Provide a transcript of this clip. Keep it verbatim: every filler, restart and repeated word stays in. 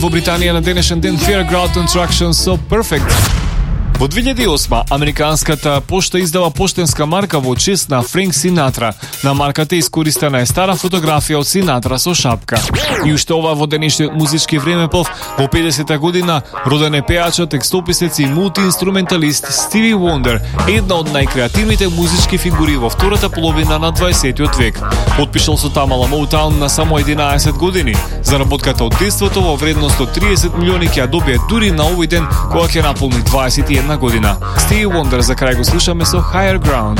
Во Британија на денешен ден Fairground Attraction со Perfect. Во две илјади и осма, американската пошта издава поштенска марка во чест на Френк Синатра. На марката искористена е стара фотографија од Синатра со шапка. И уште ова во денешниот музички времеплов, во педесета година, роден е пеачот, текстописец и мултиинструменталист Стиви Вондер, една од најкреативните музички фигури во втората половина на дваесеттиот век. Потпишал со Тамала Motown на само единаесет години. Заработката од детството во вредност од триесет милиони ќе ја добие дури на овој ден кога ќе наполни дваесет и една година. Стиви Вондер за крај го слушаме со Higher Ground.